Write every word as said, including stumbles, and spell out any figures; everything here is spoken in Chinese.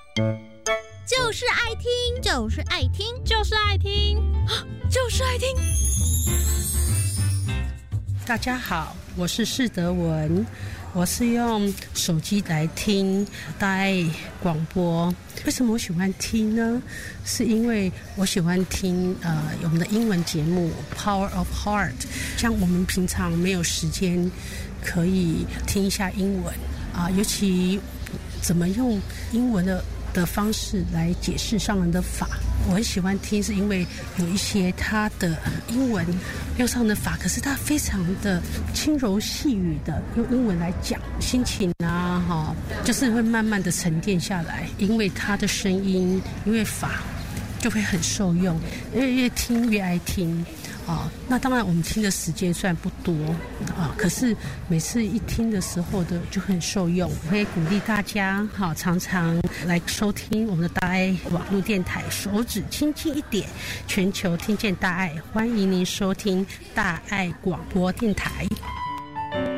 就是爱听，就是爱听， 就是爱听， 就是爱听。 大家好，我是释德文，我是用手机来听大爱广播。为什么我喜欢听呢？是因为我喜欢听呃我们的英文节目 Power of Heart， 像我们平常没有时间可以听一下英文啊、呃，尤其怎么用英文的的方式来解释上人的法，我很喜欢听，是因为有一些他的英文用上人的法，可是他非常的轻柔细语的用英文来讲，心情啊哈，就是会慢慢的沉淀下来，因为他的声音，因为法就会很受用，越越听越爱听。啊，那当然我们听的时间虽然不多啊，可是每次一听的时候的就很受用。我会鼓励大家好，常常来收听我们的大爱网络电台，手指轻轻一点，全球听见大爱，欢迎您收听大爱广播电台。